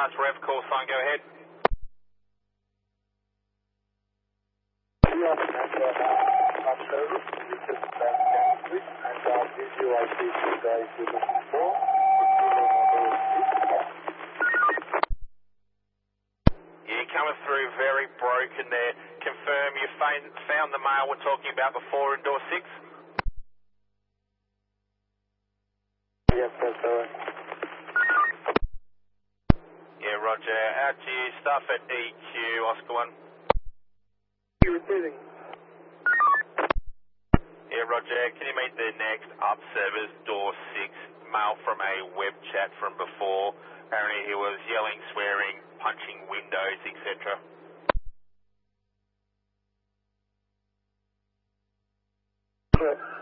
last rev call sign, go ahead. Yeah, coming through very broken there. Confirm you found the male we're talking about before in door 6? Yes, that's right. Yeah, roger. Out to you. Stuff at EQ, Oscar 1. You receiving? Yeah, roger. Can you meet the next up service, door 6, male from a web chat from before? Apparently he was yelling, swearing, punching windows, etc. Correct.